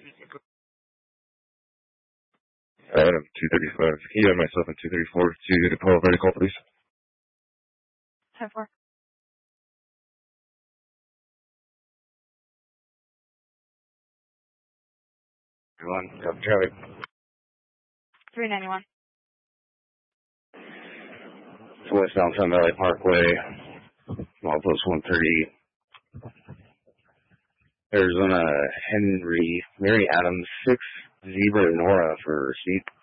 Adam, 235. He and myself in 234 to the Palo Verde call, please. 10-4. 1, Charlie. 391. West Downtown Valley Parkway, Milepost 130, Arizona Henry, Mary Adams, 6 Zebra Nora for receipt.